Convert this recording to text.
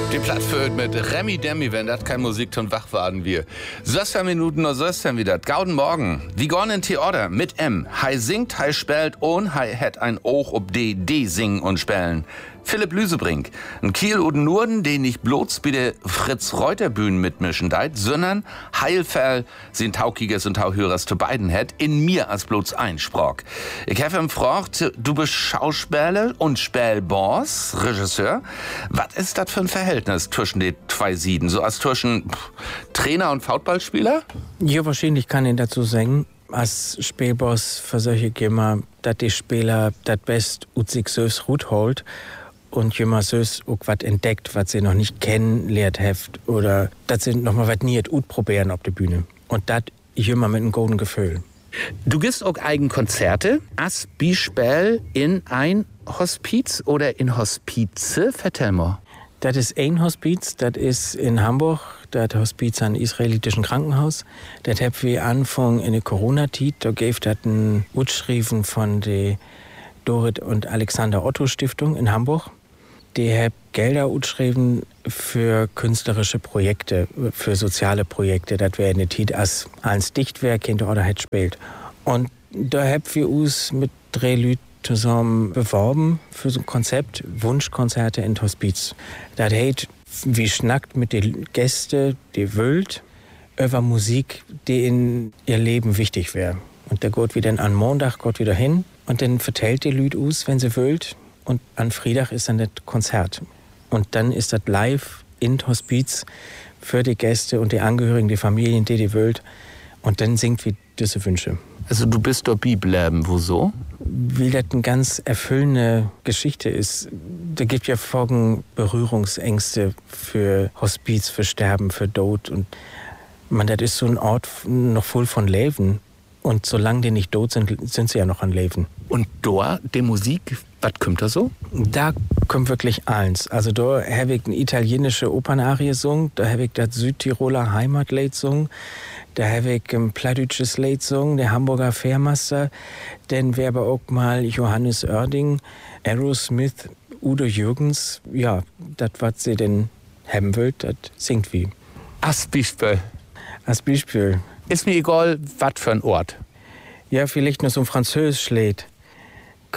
Die Plattfüllt mit Remi Demi, wenn das kein Musikton wach waren wir. 16 Minuten oder 16 wieder. Gauden Morgen. Die gorn in Theater mit M. Hei singt, hei spellt und hei het ein Och ob D singen und spellen. Philipp Lüsebrink. Ein Kiel und Norden, den nicht bloß bei der Fritz-Reuter-Bühnen mitmischen deit, sondern heilfell sind Taukiges und Tauhörers zu beiden het, in mir als bloß einsprach. Ich habe ihm gefragt, du bist Schauspieler und Spielboss, Regisseur. Was ist das für ein Verhältnis zwischen den zwei Sieden? So als zwischen Trainer und Foutballspieler? Ja, wahrscheinlich kann ich dazu sagen, als Spielboss versuche ich immer, dass die Spieler das Best ut sich selbst gut holt und jemand selbst auch was entdeckt, was sie noch nicht kennen, lehrt heft oder dass sie noch mal was nie gut probieren auf der Bühne. Und das ich immer mit einem guten Gefühl. Du gibst auch eigen Konzerte, as Beispiel in ein Hospiz oder in Hospize, vertell mal. Das ist ein Hospiz, das ist in Hamburg, das Hospiz an israelitischen Krankenhaus. Das hab wir Anfang in der Corona-Zeit, da gäbe das ein Utschrieven von der Dorit und Alexander Otto Stiftung in Hamburg. Die hab Gelder utschrieben für künstlerische Projekte, für soziale Projekte. Das wäre eine Zeit, als Dichtwerk hinter oder hat spielt. Und da hab wir uns mit 3 Leuten zusammen beworben für so ein Konzept, Wunschkonzerte in Hospiz. Das heißt, wie schnackt mit den Gästen, die wölt, über Musik, die in ihr Leben wichtig wäre. Und der geht wieder an Montag, geht wieder hin und dann vertellt die Leute aus, wenn sie wölt. Und an Freitag ist dann das Konzert. Und dann ist das live in Hospiz für die Gäste und die Angehörigen, die Familien, die wölt. Und dann singt wie diese Wünsche. Also du bist dabei bleiben, wo so? Weil das eine ganz erfüllende Geschichte ist. Da gibt ja Folgen Berührungsängste für Hospiz, für Sterben, für Tod. Und das ist so ein Ort noch voll von Leben. Und solange die nicht tot sind, sind sie ja noch an Leben. Und da, die Musik, was kommt da so? Da kommt wirklich eins. Also da habe ich eine italienische Opernarie gesungen, da habe ich das Südtiroler Heimatlied gesungen, da habe ich ein plattdeutsches Lied gesungen, der Hamburger Fährmaster, dann wäre aber auch mal Johannes Oerding, Aerosmith, Udo Jürgens. Ja, das, was sie denn haben will, das singt wie. Als Beispiel. Als Beispiel. Ist mir egal, was für ein Ort. Ja, vielleicht noch so ein französisches Lied.